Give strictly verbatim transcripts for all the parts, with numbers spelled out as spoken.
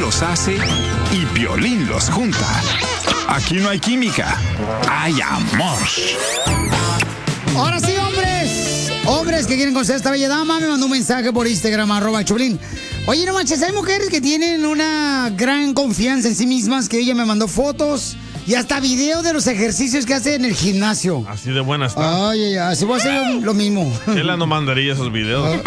los hace y Piolín los junta. Aquí no hay química, hay amor. Ahora sí, hombres. Hombres que quieren conocer a esta bella dama, me mandó un mensaje por Instagram, arroba Choplin. Oye, no manches, hay mujeres que tienen una gran confianza en sí mismas, que ella me mandó fotos y hasta video de los ejercicios que hace en el gimnasio. Así de buena está. Ay, ay, ay, así voy a hacer lo, lo mismo. Chela no mandaría esos videos.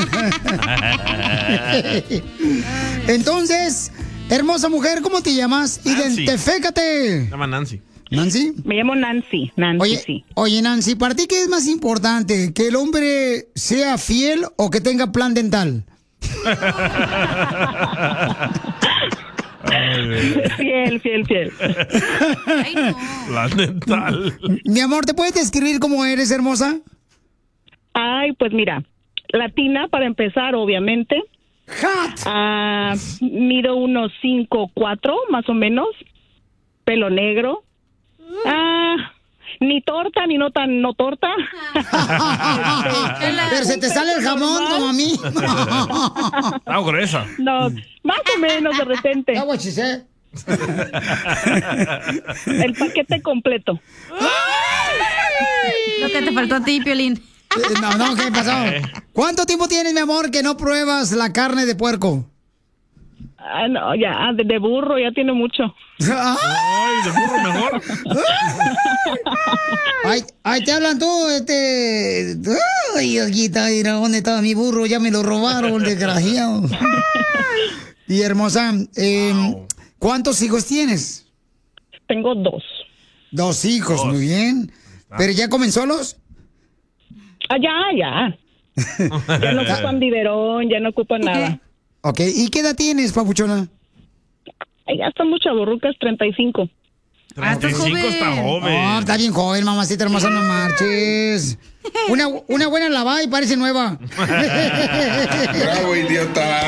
Entonces, hermosa mujer, ¿cómo te llamas? Nancy. Identifícate. Se llama Nancy. ¿Nancy? Me llamo Nancy, Nancy, Oye, sí. oye, Nancy, ¿para ti qué es más importante? ¿Que el hombre sea fiel o que tenga plan dental? Fiel, fiel, fiel. Ay, no. Plan dental. Mi amor, ¿te puedes describir cómo eres, hermosa? Ay, pues mira, latina para empezar, obviamente. Hot. Ah, mido unos cinco, cuatro, más o menos. Pelo negro. Ah, ni torta, ni no tan no torta. Pero se te sale el jamón como a mí. Ah, gruesa. No, más o menos de repente. That's what she said. El paquete completo. Lo que te faltó a ti, Piolín. Eh, No, no, ¿qué pasó? ¿Cuánto tiempo tienes, mi amor, que no pruebas la carne de puerco? Ah, no, ya, de, de burro ya tiene mucho. Ay, de burro mejor. Ay, ay, te hablan tú, este... Ay, Olguita, mira, ¿dónde estaba mi burro? Ya me lo robaron, desgraciado. Y hermosa, eh, Wow. ¿cuántos hijos tienes? Tengo dos. Dos hijos, Dos. muy bien. ¿Pero ya comen solos? Ah, ya, ya. Ya no ocupan biberón, ya no ocupan nada. Ok, ¿y qué edad tienes, papuchona? Ay, ya están muchas borrucas, treinta y cinco. Ah, estás treinta y cinco está joven. joven. Oh, está bien joven, mamacita hermosa, no marches. Una, una buena lavada y parece nueva. Bravo, idiota.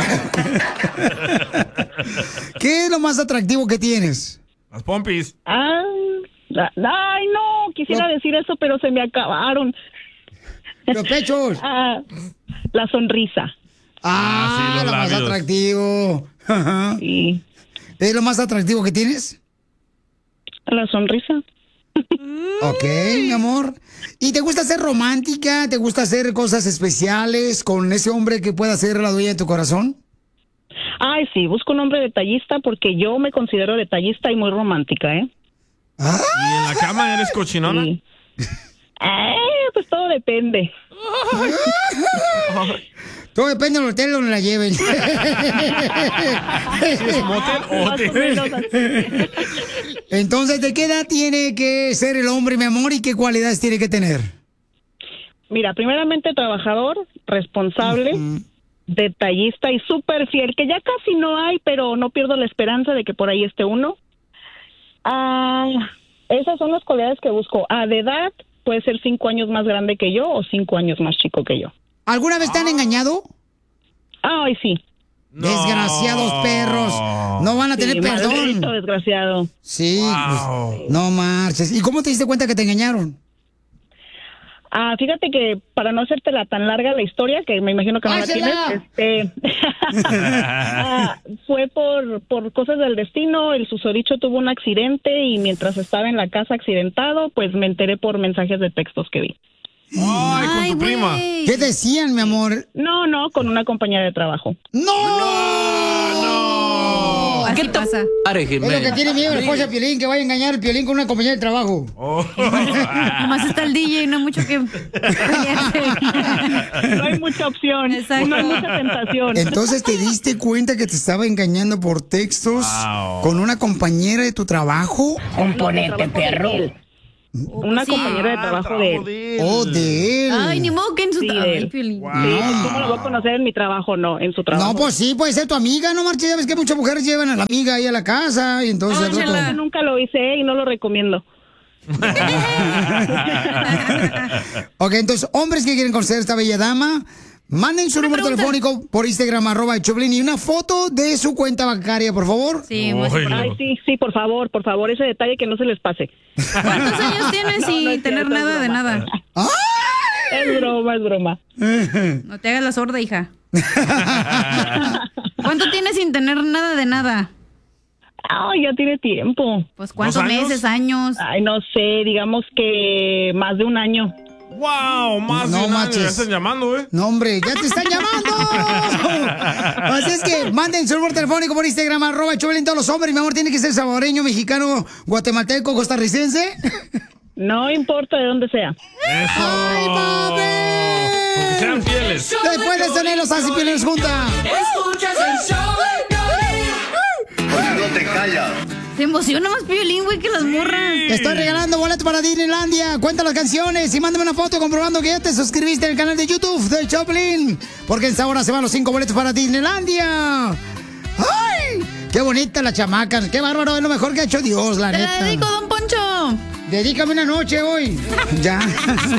¿Qué es lo más atractivo que tienes? Las pompis. Ah, la- ay, no, quisiera No. decir eso, pero se me acabaron. Los pechos. Ah, la sonrisa. Ah, sí, los lo más labios. atractivo. Ajá. Sí, ¿Es lo más atractivo que tienes? la sonrisa. Ok, mi amor. ¿Y te gusta ser romántica? ¿Te gusta hacer cosas especiales con ese hombre que pueda ser la dueña de tu corazón? Ay, sí, busco un hombre detallista porque yo me considero detallista y muy romántica, ¿eh? Ah, ¿Y en la cama eres cochinona? Sí. Ay, pues todo depende. todo depende del hotel donde la lleven. ¿Si es motel o Más o hotel? menos así. Entonces, ¿de qué edad tiene que ser el hombre, mi amor, y qué cualidades tiene que tener? Mira, primeramente trabajador, responsable, detallista y súper fiel, que ya casi no hay, pero no pierdo la esperanza de que por ahí esté uno. Ah, esas son las cualidades que busco. Ah, de edad, puede ser cinco años más grande que yo o cinco años más chico que yo. ¿Alguna vez te han engañado? Ay, sí. No. Desgraciados perros. No van a tener Sí, maldito perdón. desgraciado. Sí, Wow. pues, no marches. ¿Y cómo te diste cuenta que te engañaron? Ah, fíjate que para no hacértela tan larga la historia, que me imagino que no la tienes, ¡Hácela! este, ah, fue por, por cosas del destino. El susodicho tuvo un accidente y mientras estaba en la casa accidentado, pues me enteré por mensajes de textos que vi. Ay, con tu prima. güey. ¿Qué decían, mi amor? No, no, con una compañera de trabajo. ¡No! Así pasa. Es lo que tiene miedo la esposa de Piolín, que vaya a engañar al Piolín con una compañera de trabajo. Oh. Nomás está el D J y no hay mucho que... No hay mucha opción, Exacto. no hay mucha tentación. Entonces te diste cuenta que te estaba engañando por textos Wow. con una compañera de tu trabajo. Componente, perro. Una Sí. compañera de Ah, trabajo de él. Oh, de él. Ay, ni modo que en su Sí, trabajo. él. Piolín. Wow. Sí, ¿cómo lo voy a conocer en mi trabajo? No, en su trabajo. No, pues sí, puede ser tu amiga, no marches. Ya ves que muchas mujeres llevan a la amiga ahí a la casa y entonces... al rato- Yo nunca lo hice y no lo recomiendo. Ok, entonces, hombres que quieren conocer a esta bella dama, manden su número pregunta. telefónico por Instagram, arroba el Choplin, y una foto de su cuenta bancaria, por favor. Sí, más Ay, importante. Ay, sí, sí, por favor, por favor, ese detalle que no se les pase. ¿Cuántos años tienes No, sin no es tener cierto, es nada de broma. nada? ¡Ay! Es broma, es broma. No te hagas la sorda, hija. ¿Cuánto tienes sin tener nada de nada? Ah, ya tiene tiempo. Pues ¿cuántos ¿Dos años? meses, años? Ay, no sé, digamos que más de un año. ¡Wow! Más No de un año. manches. Ya están llamando, ¿eh? No, hombre, ya te están llamando. Así es que manden su número telefónico por Instagram, arroba Choplin, todos los hombres. Mi amor, tiene que ser saboreño, mexicano, guatemalteco, costarricense. No importa de dónde sea. ¡Eso! ¡Ay, papi! Porque sean fieles. Después de tener los así pioneros juntas. Escuchas el show de Piolín. Pues no te callas. Se emociona más Piolín, güey, que las morras. Te estoy regalando boleto para Disneylandia. Cuenta las canciones y mándame una foto comprobando que ya te suscribiste al canal de YouTube de Choplin. Porque en esta hora se van los cinco boletos para Disneylandia. ¡Ay! ¡Qué bonita la chamaca! ¡Qué bárbaro! Es lo mejor que ha hecho Dios, la Te neta. la dedico, don Poncho. Dedícame una noche hoy. Ya.